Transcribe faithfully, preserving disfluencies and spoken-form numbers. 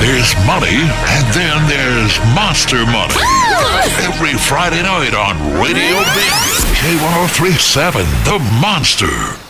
there's money, and then there's Monster Money. Every Friday night on Radio Big K one oh three point seven, The Monster.